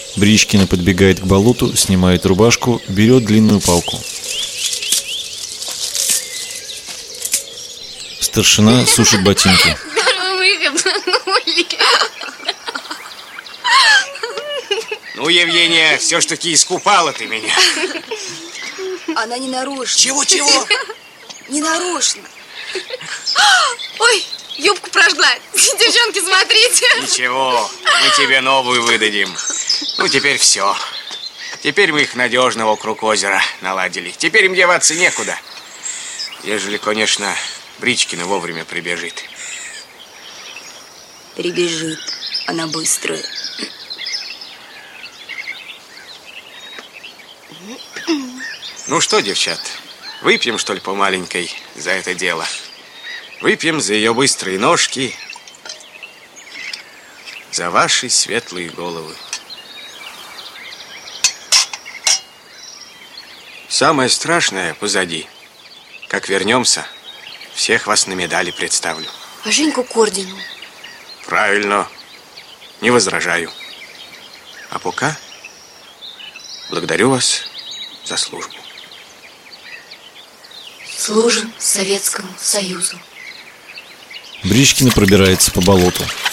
Бричкина подбегает к болоту, снимает рубашку, берет длинную палку. Старшина сушит ботинки. Ну, Евгения, все ж таки искупала ты меня. Она не нарочно. Чего? Не нарочно. Ой, юбку прожгла. Девчонки, смотрите. Ничего, мы тебе новую выдадим. Ну, теперь все. Теперь мы их надежно вокруг озера наладили. Теперь им деваться некуда. Ежели, конечно, Бричкина вовремя прибежит. Прибежит. Она быстрая. Ну что, девчат, выпьем, что ли, по маленькой за это дело? Выпьем за ее быстрые ножки, за ваши светлые головы. Самое страшное позади. Как вернемся, всех вас на медали представлю. А Женьку к ордену. Правильно, не возражаю. А пока благодарю вас за службу. Служим Советскому Союзу. Бричкина пробирается по болоту.